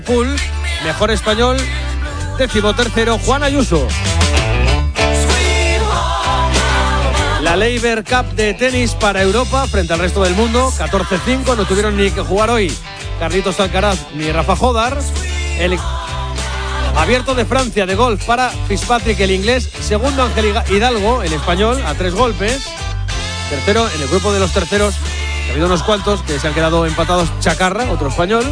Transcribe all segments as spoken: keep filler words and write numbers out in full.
Pool, mejor español, décimo tercero, Juan Ayuso. La Laver Cup de tenis para Europa frente al resto del mundo, catorce cinco, no tuvieron ni que jugar hoy Carlitos Alcaraz ni Rafa Jodar. El Abierto de Francia de golf para Fitzpatrick, el inglés. Segundo, Ángel Hidalgo, el español, a tres golpes. Tercero, en el grupo de los terceros, ha habido unos cuantos que se han quedado empatados. Chacarra, otro español.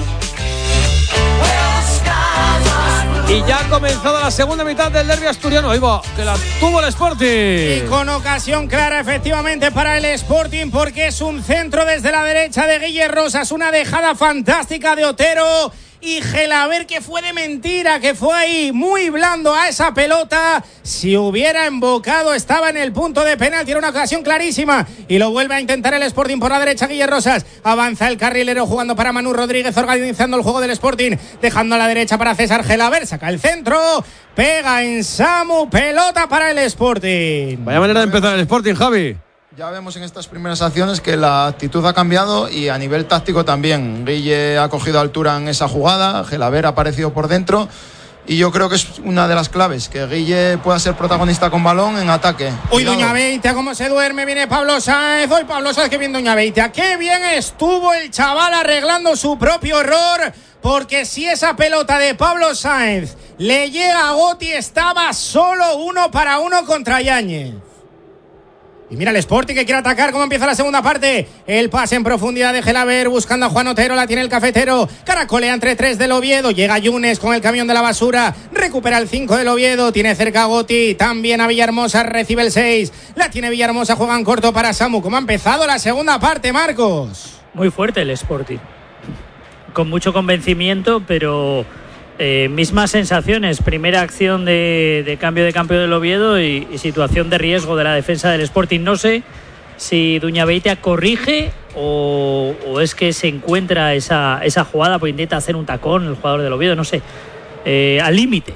Y ya ha comenzado la segunda mitad del derbi asturiano. Ahí va, que la tuvo el Sporting. Y con ocasión clara, efectivamente, para el Sporting, porque es un centro desde la derecha de Guille Rosas. Una dejada fantástica de Otero. Y Gelaber, que fue de mentira, que fue ahí muy blando a esa pelota. Si hubiera embocado, estaba en el punto de penal. Tiene una ocasión clarísima y lo vuelve a intentar el Sporting por la derecha. Guille Rosas avanza el carrilero jugando para Manu Rodríguez, organizando el juego del Sporting, dejando a la derecha para César Gelaber. Saca el centro, pega en Samu, pelota para el Sporting. Vaya manera de empezar el Sporting, Javi. Ya vemos en estas primeras acciones que la actitud ha cambiado y a nivel táctico también. Guille ha cogido altura en esa jugada, Gelaber ha aparecido por dentro y yo creo que es una de las claves, que Guille pueda ser protagonista con balón en ataque. Uy, Doña Beitia, cómo se duerme, viene Pablo Sáenz. Hoy Pablo Sáenz, qué bien Doña Beitia, qué bien estuvo el chaval arreglando su propio error, porque si esa pelota de Pablo Sáenz le llega a Gotti, estaba solo uno para uno contra Yáñez. Y mira el Sporting que quiere atacar. Cómo empieza la segunda parte. El pase en profundidad de Gelaber buscando a Juan Otero. La tiene el cafetero. Caracolea entre tres del Oviedo. Llega Yunes con el camión de la basura. Recupera el cinco del Oviedo. Tiene cerca a Gotti. También a Villahermosa. Recibe el seis. La tiene Villahermosa. Juega en corto para Samu. ¿Cómo ha empezado la segunda parte, Marcos? Muy fuerte el Sporting. Con mucho convencimiento, pero... Eh, mismas sensaciones, primera acción de, de cambio de campo del Oviedo y, y situación de riesgo de la defensa del Sporting. No sé si Doña Beitia corrige o, o es que se encuentra esa, esa jugada, pues intenta hacer un tacón el jugador del Oviedo, no sé, eh, al límite.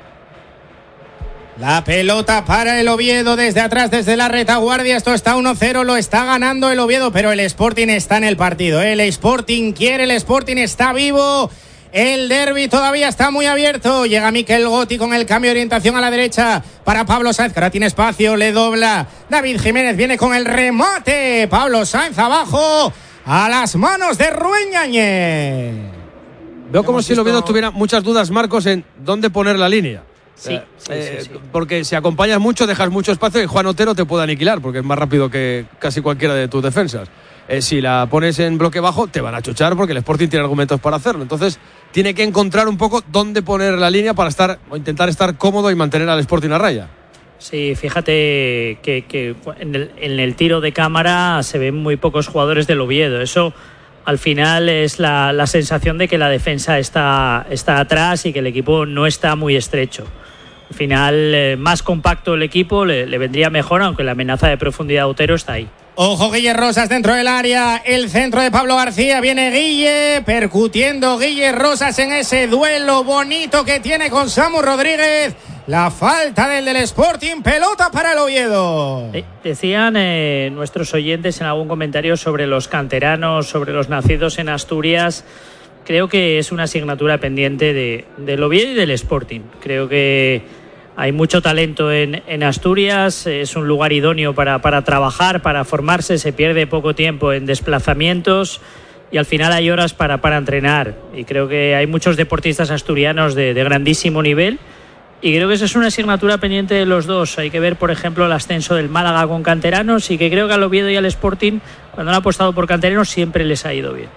La pelota para el Oviedo desde atrás, desde la retaguardia. Esto está uno cero, lo está ganando el Oviedo, pero el Sporting está en el partido. El Sporting quiere, el Sporting está vivo. El derbi todavía está muy abierto. Llega Miquel Gotti con el cambio de orientación a la derecha para Pablo Sáenz, que ahora tiene espacio, le dobla. David Jiménez viene con el remate. Pablo Sáenz abajo a las manos de Rubén Yáñez. Veo como si el Oviedo tuviera muchas dudas, Marcos, en dónde poner la línea. Sí, eh, sí, eh, sí, sí. Porque si acompañas mucho, dejas mucho espacio y Juan Otero te puede aniquilar, porque es más rápido que casi cualquiera de tus defensas. Eh, si la pones en bloque bajo, te van a chuchar porque el Sporting tiene argumentos para hacerlo. Entonces, tiene que encontrar un poco dónde poner la línea para estar o intentar estar cómodo y mantener al Sporting a raya. Sí, fíjate que, que en, el, en el tiro de cámara se ven muy pocos jugadores del Oviedo. Eso al final es la, la sensación de que la defensa está, está atrás y que el equipo no está muy estrecho. Al final, eh, más compacto el equipo le, le vendría mejor, aunque la amenaza de profundidad de Otero está ahí. Ojo, Guille Rosas dentro del área. El centro de Pablo García. Viene Guille, percutiendo Guille Rosas en ese duelo bonito que tiene con Samu Rodríguez. La falta del del Sporting. Pelota para el Oviedo. Eh, decían eh, nuestros oyentes en algún comentario sobre los canteranos, sobre los nacidos en Asturias. Creo que es una asignatura pendiente de, del Oviedo y del Sporting. Creo que hay mucho talento en, en Asturias, es un lugar idóneo para, para trabajar, para formarse, se pierde poco tiempo en desplazamientos y al final hay horas para, para entrenar. Y creo que hay muchos deportistas asturianos de, de grandísimo nivel y creo que esa es una asignatura pendiente de los dos. Hay que ver, por ejemplo, el ascenso del Málaga con canteranos y que creo que al Oviedo y al Sporting, cuando han apostado por canteranos, siempre les ha ido bien.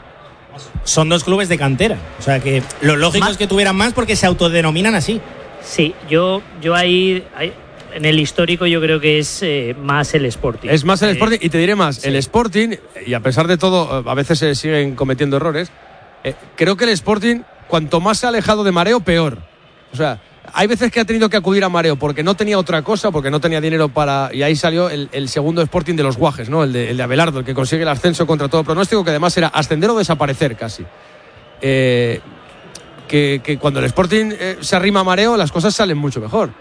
Son dos clubes de cantera, o sea que lo lógico más, es que tuvieran más porque se autodenominan así. Sí, yo, yo ahí, ahí en el histórico yo creo que es eh, más el Sporting. Es más el Sporting eh, y te diré más, sí. el Sporting, y a pesar de todo, a veces se siguen cometiendo errores, eh, creo que el Sporting, cuanto más se ha alejado de Mareo, peor. O sea, hay veces que ha tenido que acudir a Mareo porque no tenía otra cosa, porque no tenía dinero para... Y ahí salió el, el segundo Sporting de los Guajes, ¿no? El de, el de Abelardo, el que consigue el ascenso contra todo pronóstico, que además era ascender o desaparecer casi. Eh... Que, que cuando el Sporting eh, se arrima a Mareo, las cosas salen mucho mejor.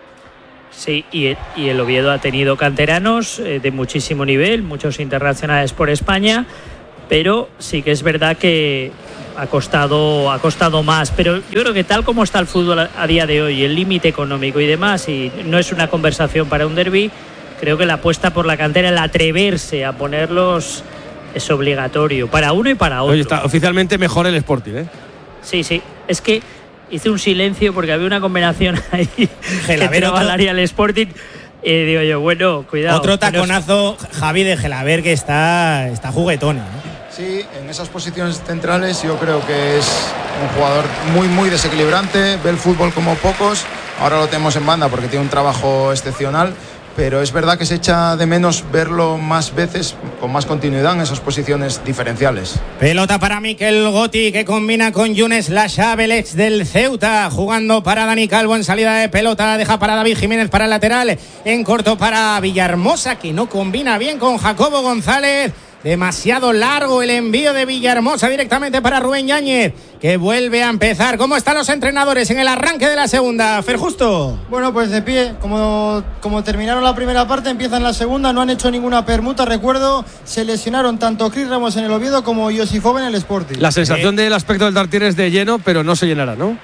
Sí, y el, y el Oviedo ha tenido canteranos eh, de muchísimo nivel, muchos internacionales por España, pero sí que es verdad que ha costado, ha costado más, pero yo creo que tal como está el fútbol a, a día de hoy, el límite económico y demás, y no es una conversación para un derbi, creo que la apuesta por la cantera, el atreverse a ponerlos, es obligatorio para uno y para otro. Oye, está oficialmente mejor el Sporting, ¿eh? Sí, sí, es que hice un silencio porque había una combinación ahí que entraba al área el Sporting. Y eh, digo yo, bueno, cuidado. Otro taconazo, Javi, de Gelaber, que está, está juguetón, ¿eh? Sí, en esas posiciones centrales yo creo que es un jugador muy, muy desequilibrante, ve el fútbol como pocos, ahora lo tenemos en banda porque tiene un trabajo excepcional, pero es verdad que se echa de menos verlo más veces, con más continuidad en esas posiciones diferenciales. Pelota para Mikel Gotti, que combina con Younes Lachave, el ex del Ceuta, jugando para Dani Calvo en salida de pelota, deja para David Jiménez para el lateral, en corto para Villahermosa, que no combina bien con Jacobo González. Demasiado largo el envío de Villahermosa directamente para Rubén Yáñez, que vuelve a empezar. ¿Cómo están los entrenadores en el arranque de la segunda? Fer Justo. Bueno, pues de pie, como, como terminaron la primera parte, empiezan la segunda, no han hecho ninguna permuta. Recuerdo, se lesionaron tanto Chris Ramos en el Oviedo como Josifov en el Sporting. La sensación eh. del aspecto del Tartiere es de lleno, pero no se llenará, ¿no?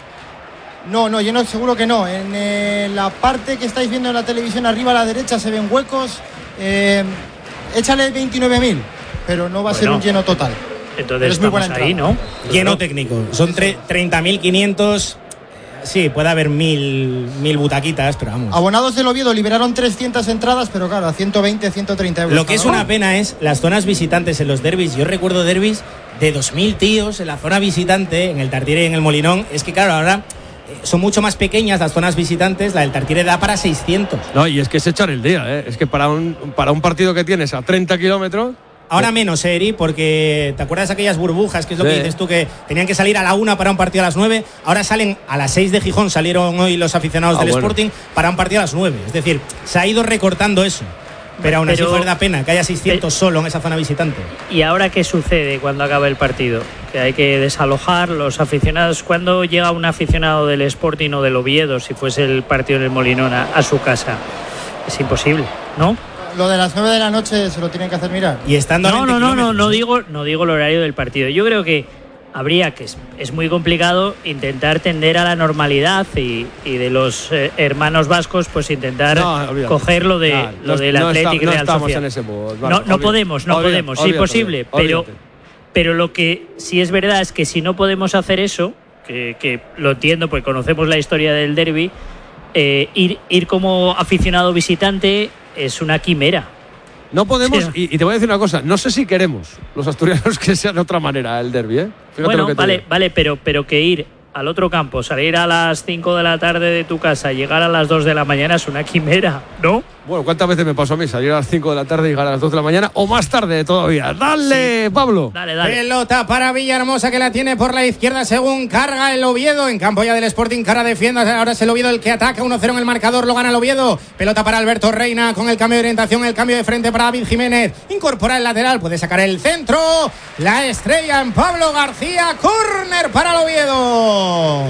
No, no, lleno seguro que no. En eh, la parte que estáis viendo en la televisión arriba a la derecha se ven huecos. Eh, échale veintinueve mil. Pero no va a bueno, ser un lleno total. Entonces es muy buena ahí, ¿no? Lleno técnico. Son treinta mil quinientos. Sí, puede haber mil, mil butaquitas, pero vamos. Abonados del Oviedo liberaron trescientas entradas, pero claro, a ciento veinte, ciento treinta euros. Lo que es una pena es las zonas visitantes en los derbis. Yo recuerdo derbis de dos mil tíos en la zona visitante, en el Tartiere y en el Molinón. Es que claro, ahora son mucho más pequeñas las zonas visitantes, la del Tartiere da para seiscientos. No, y es que es echar el día, ¿eh? Es que para un, para un partido que tienes a treinta kilómetros... Ahora menos, Eri, porque ¿te acuerdas de aquellas burbujas? Que es lo sí. que dices tú, que tenían que salir a la una para un partido a las nueve. Ahora salen a las seis de Gijón, salieron hoy los aficionados ah, del bueno. Sporting para un partido a las nueve. Es decir, se ha ido recortando eso. Pero aún así fue da pena que haya seiscientos solo en esa zona visitante. ¿Y ahora qué sucede cuando acaba el partido? Que hay que desalojar los aficionados. ¿Cuándo llega un aficionado del Sporting o del Oviedo, si fuese el partido en el Molinón, a, a su casa? Es imposible, ¿no? Lo de las nueve de la noche se lo tienen que hacer mirar. Y estando no, no, no, no, no digo, no digo el horario del partido. Yo creo que habría que, es, es muy complicado intentar tender a la normalidad y, y de los eh, hermanos vascos, pues intentar no, coger lo, de, no, lo del no Athletic está, Real no Sociedad. En ese modo, no, no podemos, no olvídate, podemos, sí, olvídate, posible, olvídate, pero, olvídate. pero lo que sí es verdad es que si no podemos hacer eso, que, que lo entiendo, pues conocemos la historia del derbi, eh, ir, ir como aficionado visitante es una quimera. No podemos, sí. y, y te voy a decir una cosa, no sé si queremos los asturianos que sea de otra manera el derbi, ¿eh? Fíjate bueno, lo que vale, digo. vale, pero, pero que ir al otro campo, salir a las cinco de la tarde de tu casa, llegar a las dos de la mañana es una quimera, ¿no? Bueno, ¿cuántas veces me pasó a mí salir a las cinco de la tarde y llegar a las dos de la mañana o más tarde todavía? ¡Dale, sí. Pablo! Dale, dale. Pelota para Villahermosa, que la tiene por la izquierda según carga el Oviedo. En campo ya del Sporting, cara defienda. Ahora es el Oviedo el que ataca. uno cero en el marcador, lo gana el Oviedo. Pelota para Alberto Reina con el cambio de orientación, el cambio de frente para David Jiménez. Incorpora el lateral, puede sacar el centro. La estrella en Pablo García. Córner para el Oviedo.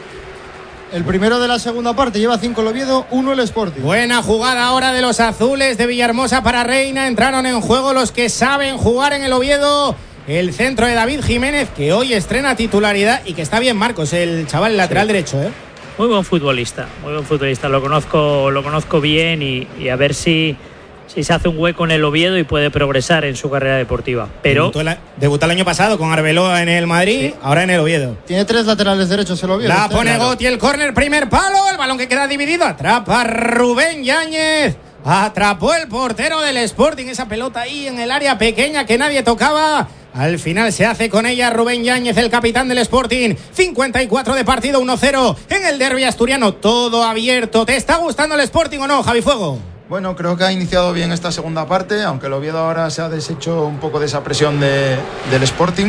El primero de la segunda parte, lleva cinco el Oviedo, uno el Sporting. Buena jugada ahora de los azules de Villahermosa para Reina. Entraron en juego los que saben jugar en el Oviedo. El centro de David Jiménez, que hoy estrena titularidad y que está bien, Marcos, el chaval el lateral sí. derecho, ¿eh? Muy buen futbolista, muy buen futbolista. Lo conozco, lo conozco bien y, y a ver si... si se hace un hueco en el Oviedo y puede progresar en su carrera deportiva. Pero debutó el, debutó el año pasado con Arbeloa en el Madrid, sí. ahora en el Oviedo. Tiene tres laterales derechos el Oviedo. La pone Gotti, el córner, primer palo, el balón que queda dividido, atrapa Rubén Yáñez. Atrapó el portero del Sporting esa pelota ahí en el área pequeña que nadie tocaba. Al final se hace con ella Rubén Yáñez, el capitán del Sporting. cincuenta y cuatro de partido, uno cero en el derbi asturiano, todo abierto. ¿Te está gustando el Sporting o no, Javi Fuego? Bueno, creo que ha iniciado bien esta segunda parte, aunque el Oviedo ahora se ha deshecho un poco de esa presión de, del Sporting.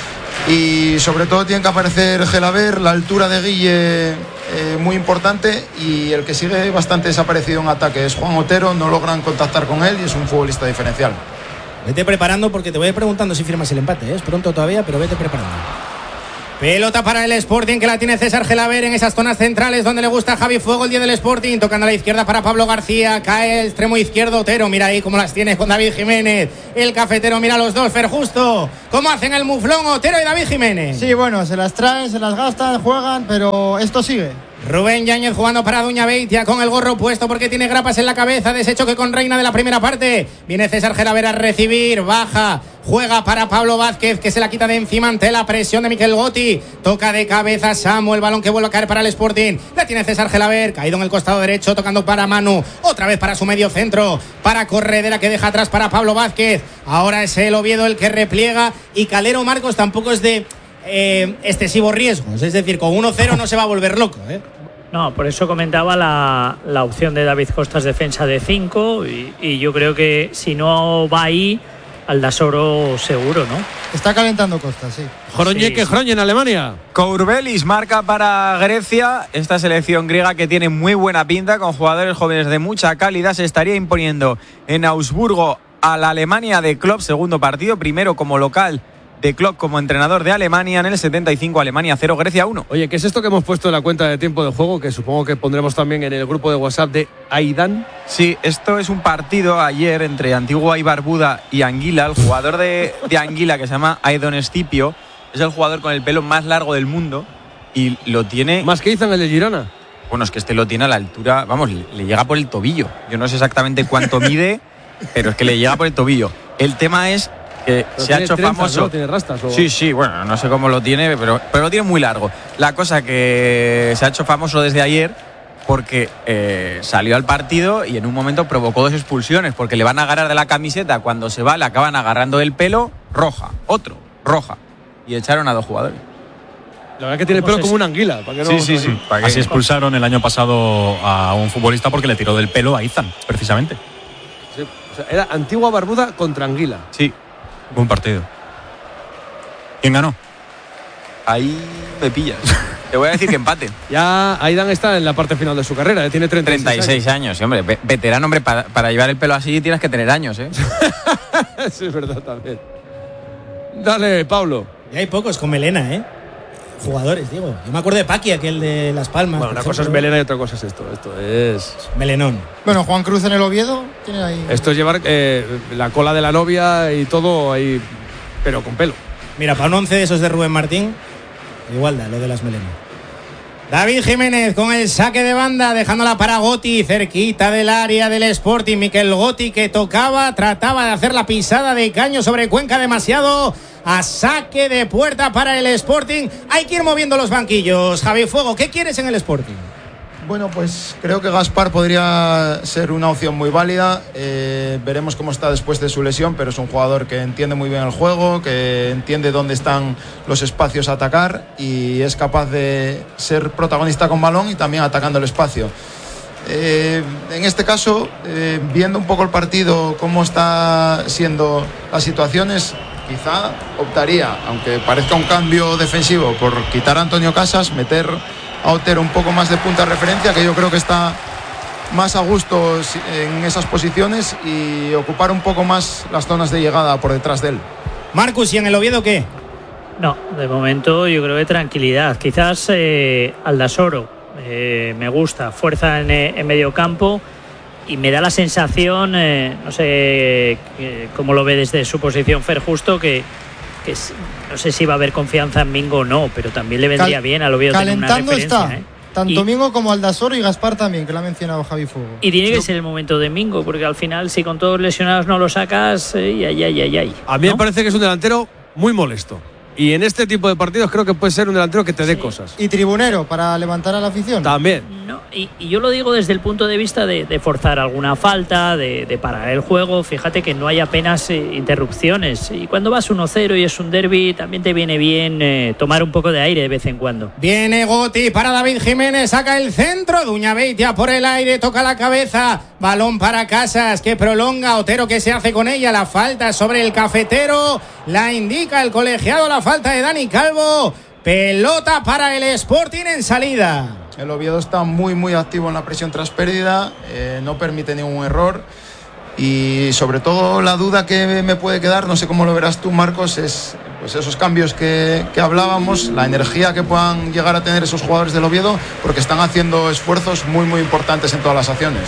Y sobre todo tiene que aparecer Gelaber, la altura de Guille eh, muy importante, y el que sigue bastante desaparecido en ataque es Juan Otero, no logran contactar con él y es un futbolista diferencial. Vete preparando porque te voy a ir preguntando si firmas el empate, ¿eh? Es pronto todavía, pero vete preparando. Pelota para el Sporting, que la tiene César Gelaber en esas zonas centrales donde le gusta a Javi Fuego, el día del Sporting. Tocando a la izquierda para Pablo García. Cae el extremo izquierdo Otero. Mira ahí cómo las tiene con David Jiménez. El cafetero mira a los dos. Fer Justo. ¿Cómo hacen el muflón Otero y David Jiménez? Sí, bueno, se las traen, se las gastan, juegan, pero esto sigue. Rubén Yáñez jugando para Duña Beitia con el gorro puesto porque tiene grapas en la cabeza de ese choque con Reina de la primera parte. Viene César Gelaber a recibir, baja, juega para Pablo Vázquez, que se la quita de encima ante la presión de Miquel Gotti. Toca de cabeza Samu, el balón que vuelve a caer para el Sporting. La tiene César Gelaber, caído en el costado derecho, tocando para Manu. Otra vez para su medio centro, para Corredera, que deja atrás para Pablo Vázquez. Ahora es el Oviedo el que repliega, y Calero Marcos tampoco es de eh, excesivos riesgos. Es decir, con uno cero no se va a volver loco, ¿eh? No, por eso comentaba la, la opción de David Costas, defensa de cinco, y, y yo creo que si no va ahí, Aldasoro seguro, ¿no? Está calentando Costas, sí. Joroñeque, Sí, sí. Jroñ en Alemania. Kourbelis marca para Grecia. Esta selección griega que tiene muy buena pinta, con jugadores jóvenes de mucha calidad, se estaría imponiendo en Augsburgo a la Alemania de Klopp, segundo partido, primero como local de Klopp como entrenador de Alemania. En el setenta y cinco, Alemania cero, Grecia uno. Oye, ¿qué es esto que hemos puesto en la cuenta de tiempo de juego? Que supongo que pondremos también en el grupo de WhatsApp de Aidan. Sí, esto es un partido ayer entre Antigua y Barbuda y Anguila. El jugador de, de Anguila, que se llama Aidon Escipio, es el jugador con el pelo más largo del mundo y lo tiene... Más que Izan, el de Girona. Bueno, es que este lo tiene a la altura, vamos, le, le llega por el tobillo. Yo no sé exactamente cuánto mide, pero es que le llega por el tobillo. El tema es que Pero se ha tiene hecho trenzas, famoso. ¿no? ¿Tiene rastas? O... Sí, sí, bueno, no sé cómo lo tiene, pero, pero lo tiene muy largo. La cosa que se ha hecho famoso desde ayer porque eh, salió al partido y en un momento provocó dos expulsiones, porque le van a agarrar de la camiseta, cuando se va le acaban agarrando del pelo, roja, otro, roja, y echaron a dos jugadores. La verdad que tiene el pelo como una anguila. ¿Para qué no Sí, sí, sí. ¿Para qué? Así expulsaron el año pasado a un futbolista porque le tiró del pelo a Izan, precisamente. Sí, o sea, era Antigua Barbuda contra Anguila. Sí, Buen partido. ¿Quién ganó? ahí me pillas. Te voy a decir que empate. Ya Aidan está en la parte final de su carrera, ¿eh? Tiene treinta y seis, treinta y seis años, sí, hombre. Ve- Veterano, hombre, para, para llevar el pelo así tienes que tener años, ¿eh? años. Sí, es verdad también. Dale, Pablo. Y hay pocos con melena, ¿eh? Jugadores, digo. Yo me acuerdo de Paqui, aquel de Las Palmas. Bueno, por una cosa es ejemplo. melena y otra cosa es esto. Esto es, Melenón. Bueno, Juan Cruz en el Oviedo tiene ahí. esto es llevar eh, la cola de la novia y todo ahí, pero con pelo. Mira, para un once de esos de Rubén Martín, igual da lo de las melenas. David Jiménez con el saque de banda, dejándola para Gotti, cerquita del área del Sporting. Miquel Gotti, que tocaba, trataba de hacer la pisada de caño sobre Cuenca demasiado. A saque de puerta para el Sporting. Hay que ir moviendo los banquillos. Javi Fuego, ¿qué quieres en el Sporting? Bueno, pues creo que Gaspar podría ser una opción muy válida. Eh, veremos cómo está después de su lesión, pero es un jugador que entiende muy bien el juego, que entiende dónde están los espacios a atacar y es capaz de ser protagonista con balón y también atacando el espacio. Eh, en este caso, eh, viendo un poco el partido, cómo está siendo las situaciones, quizá optaría, aunque parezca un cambio defensivo, por quitar a Antonio Casas, meter a Otero un poco más de punta de referencia, que yo creo que está más a gusto en esas posiciones, y ocupar un poco más las zonas de llegada por detrás de él. Marcus, ¿y en el Oviedo qué? No, de momento yo creo que tranquilidad. Quizás eh, Aldasoro eh, me gusta, fuerza en, en medio campo, y me da la sensación, eh, no sé eh, cómo lo ve desde su posición Fer Justo, que, que es, no sé si va a haber confianza en Mingo o no, pero también le vendría Cal- bien al Oviedo tener una Calentando referencia. está. ¿eh? Tanto Y- Mingo como Aldasoro y Gaspar también, que lo ha mencionado Javi Fuego. Y tiene que ser el momento de Mingo, porque al final, si con todos lesionados no lo sacas, eh, ay, ay, ay, ay. A mí ¿no? me parece que es un delantero muy molesto. Y en este tipo de partidos creo que puede ser un delantero que te dé cosas. Y tribunero para levantar a la afición. También. No, y, y yo lo digo desde el punto de vista de, de forzar alguna falta, de, de parar el juego. Fíjate que no hay apenas eh, interrupciones. Y cuando vas uno cero y es un derbi, también te viene bien eh, tomar un poco de aire de vez en cuando. Viene Gotti para David Jiménez, saca el centro, Duña Beitia por el aire, toca la cabeza, balón para Casas, que prolonga, Otero que se hace con ella, la falta sobre el cafetero, la indica el colegiado, la falta de Dani Calvo, pelota para el Sporting en salida. El Oviedo está muy muy activo en la presión tras pérdida, eh, no permite ningún error, y sobre todo la duda que me puede quedar, no sé cómo lo verás tú, Marcos, es pues esos cambios que, que hablábamos, la energía que puedan llegar a tener esos jugadores del Oviedo, porque están haciendo esfuerzos muy muy importantes en todas las acciones.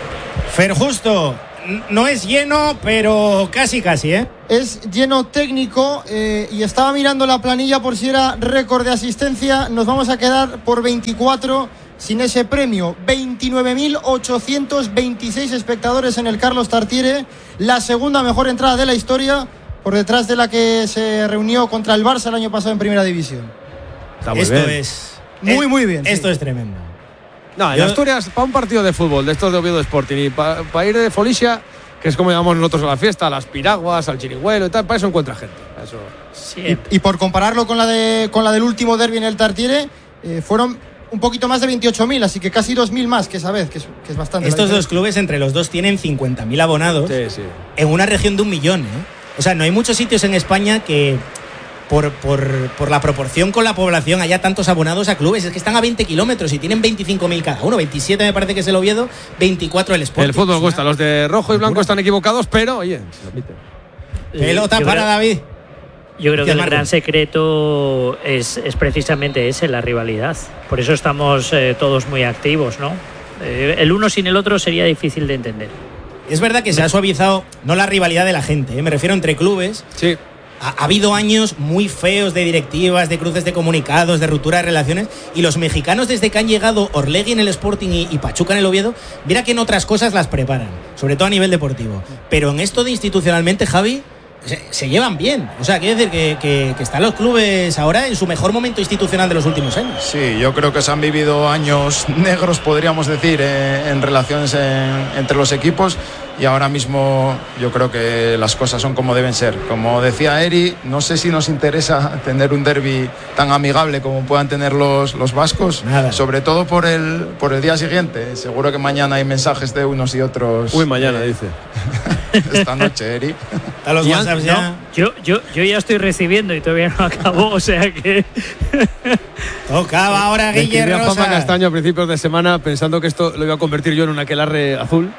Fer Justo, no es lleno, pero casi casi, ¿eh? Es lleno técnico eh, y estaba mirando la planilla por si era récord de asistencia. Nos vamos a quedar por veinticuatro sin ese premio. veintinueve mil ochocientos veintiséis espectadores en el Carlos Tartiere, la segunda mejor entrada de la historia, por detrás de la que se reunió contra el Barça el año pasado en Primera División. Está muy Esto bien. es Muy, es, muy bien. Esto sí. es tremendo. No, en Yo- Asturias, para un partido de fútbol, de estos de Oviedo Sporting, y para pa ir de Folicia, que es como llamamos nosotros a la fiesta, a las piraguas, al chirigüelo y tal, para eso encuentra gente. Para eso. Siempre. Y, y por compararlo con la, de, con la del último derbi en el Tartiere, eh, fueron un poquito más de veintiocho mil, así que casi dos mil más que esa vez, que es, que es bastante. Estos dos clubes entre los dos tienen cincuenta mil abonados Sí, sí. en una región de un millón, ¿eh? O sea, no hay muchos sitios en España que por, por, por la proporción con la población haya tantos abonados a clubes. Es que están a veinte kilómetros y tienen veinticinco mil cada uno. veintisiete me parece que es el Oviedo, veinticuatro el Sporting. El fútbol Es gusta. una Los de rojo y blanco locura. están equivocados, pero, oye, se repite. Pelota Yo para creo- David. Yo creo que el Marco. gran secreto es, es precisamente ese, la rivalidad. Por eso estamos eh, todos muy activos, ¿no? Eh, el uno sin el otro sería difícil de entender. Es verdad que se ha suavizado, no la rivalidad de la gente, ¿eh? Me refiero entre clubes. Sí. Ha, ha habido años muy feos de directivas, de cruces de comunicados, de ruptura de relaciones, y los mexicanos desde que han llegado Orlegui en el Sporting y, y Pachuca en el Oviedo, mira que en otras cosas las preparan, sobre todo a nivel deportivo. Pero en esto de institucionalmente, Javi, se, se llevan bien. O sea, quiere decir que, que, que están los clubes ahora en su mejor momento institucional de los últimos años. Sí, yo creo que se han vivido años negros, podríamos decir, eh, en relaciones en- entre los equipos, y ahora mismo yo creo que las cosas son como deben ser. Como decía Eri, no sé si nos interesa tener un derbi tan amigable como puedan tener los, los vascos, Nada. sobre todo por el, por el día siguiente. Seguro que mañana hay mensajes de unos y otros. Uy, mañana, eh, dice. Esta noche, Eri. A los Ya, WhatsApps no. ya. Yo, yo, yo ya estoy recibiendo y todavía no acabó, o sea que... Tocaba ahora Me Guille escribí a Juanma Rosa. Castaño a principios de semana pensando que esto lo iba a convertir yo en un aquelarre azul.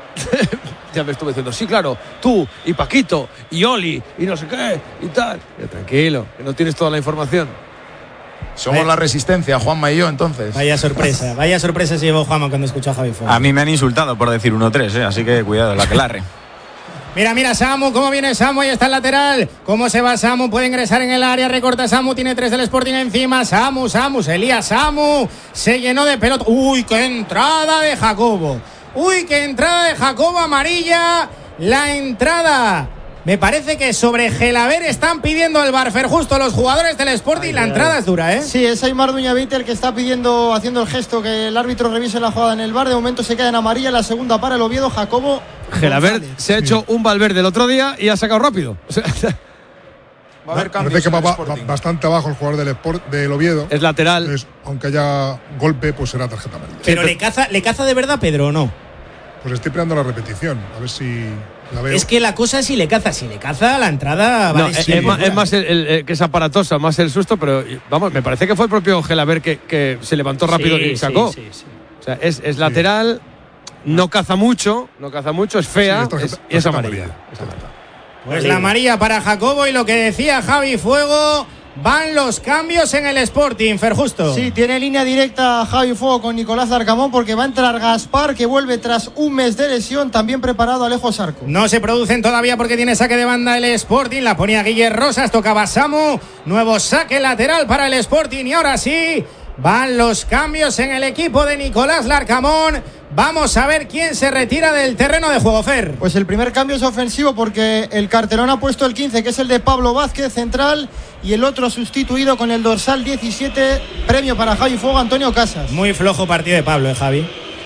Ya me estuve diciendo, sí, claro, tú y Paquito y Oli y no sé qué y tal. Yo, tranquilo, que no tienes toda la información. Somos Vaya. la resistencia, Juanma y yo, entonces. Vaya sorpresa, vaya sorpresa se llevó Juanma cuando escuchó a Javi Fuego. A mí me han insultado por decir uno tres, ¿eh? Así que cuidado, la que larre. Mira, mira Samu, cómo viene Samu, ahí está el lateral. ¿Cómo se va Samu? Puede ingresar en el área, recorta Samu, tiene tres del Sporting encima. Samu, Samu, se lía Samu, se llenó de pelota. Uy, qué entrada de Jacobo. Uy, qué entrada de Jacobo, amarilla. La entrada. Me parece que sobre Gelaber están pidiendo el Barfer justo los jugadores del Sporting. Ay, la ay, entrada ay. es dura, ¿eh? Sí, es Aymar Duñavite el que está pidiendo, haciendo el gesto que el árbitro revise la jugada en el bar. De momento se queda en amarilla, la segunda para el Oviedo, Jacobo Gelaber González. se ha hecho un Valverde el otro día y ha sacado rápido. O sea, Va a haber cambios Parece que en va el ba- Sporting. bastante abajo el jugador del, Sport, del Oviedo. es lateral. Entonces, aunque haya golpe, pues será tarjeta amarilla. Pero le caza, le caza de verdad Pedro o no. Pues estoy esperando la repetición, a ver si la veo. Es que la cosa es si le caza, si le caza la entrada No, vale es, siempre es más, dura. es más el, el- el que es aparatosa, más el susto, pero vamos, me parece que fue el propio Gelaber que, que se levantó rápido Sí, y sacó. sí, sí, sí. O sea, es, es lateral, no caza mucho, no caza mucho, es fea Sí, es tarjeta- es- y es tarjeta amarilla. amarilla. Es amarilla. Pues la amarilla para Jacobo y lo que decía Javi Fuego, van los cambios en el Sporting, Fer Justo. Sí, tiene línea directa Javi Fuego con Nicolás Larcamón porque va a entrar Gaspar, que vuelve tras un mes de lesión, también preparado Alejo Sarco. No se producen todavía porque tiene saque de banda el Sporting, la ponía Guille Rosas, tocaba Samu, nuevo saque lateral para el Sporting y ahora sí, van los cambios en el equipo de Nicolás Larcamón. Vamos a ver quién se retira del terreno de juego, Fer. Pues el primer cambio es ofensivo porque el cartelón ha puesto el quince, que es el de Pablo Vázquez, central, y el otro sustituido con el dorsal diecisiete, premio para Javi Fuego, Antonio Casas. Muy flojo partido de Pablo, ¿eh, Javi?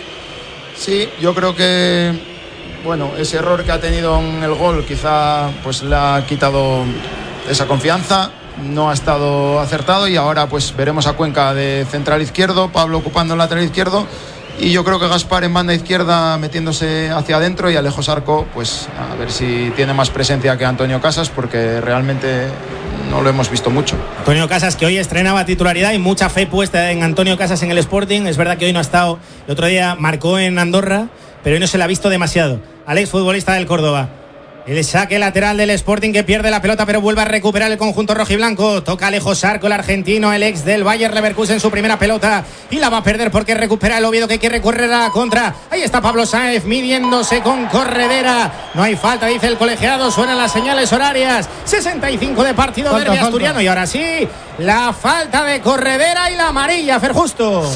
Sí, yo creo que bueno, ese error que ha tenido en el gol quizá pues le ha quitado esa confianza, no ha estado acertado y ahora pues veremos a Cuenca de central izquierdo, Pablo ocupando el lateral izquierdo y yo creo que Gaspar en banda izquierda metiéndose hacia adentro y Alejo Sarco pues a ver si tiene más presencia que Antonio Casas porque realmente no lo hemos visto mucho. Antonio Casas, que hoy estrenaba titularidad y mucha fe puesta en Antonio Casas en el Sporting. Es verdad que hoy no ha estado, el otro día marcó en Andorra, pero hoy no se le ha visto demasiado. Alex, futbolista del Córdoba. El saque lateral del Sporting, que pierde la pelota pero vuelve a recuperar el conjunto rojiblanco. Toca Alejo Sarco, el argentino, el ex del Bayer Leverkusen, su primera pelota, y la va a perder porque recupera el Oviedo, que quiere correr a la contra. Ahí está Pablo Sáenz midiéndose con Corredera. No hay falta, dice el colegiado. Suenan las señales horarias. sesenta y cinco de partido, derbi asturiano. Y ahora sí, la falta de Corredera y la amarilla, Fer Justo.